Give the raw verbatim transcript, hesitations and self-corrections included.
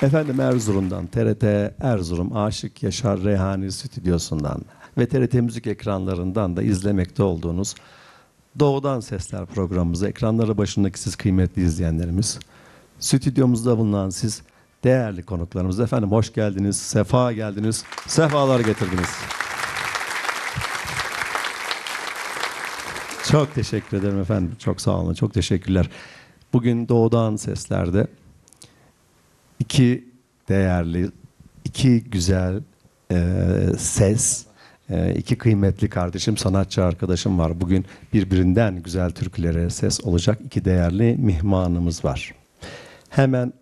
Efendim Erzurum'dan, T R T Erzurum Aşık Yaşar Reyhani Stüdyosu'ndan ve T R T Müzik ekranlarından da izlemekte olduğunuz Doğudan Sesler programımızı, ekranları başındaki siz kıymetli izleyenlerimiz, stüdyomuzda bulunan siz değerli konuklarımız, efendim hoş geldiniz, sefa geldiniz, sefalar getirdiniz. Çok teşekkür ederim efendim, çok sağ olun, çok teşekkürler. Bugün Doğudan Sesler'de iki değerli, iki güzel e, ses, e, iki kıymetli kardeşim, sanatçı arkadaşım var. Bugün birbirinden güzel türkülere ses olacak iki değerli mihmanımız var. Hemen